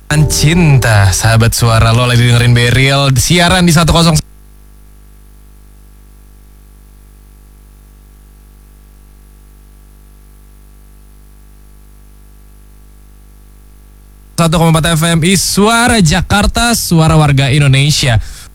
Cinta, sahabat suara, lo lagi dengerin Beriel siaran di 101,1 FM Suara Jakarta, suara warga Indonesia.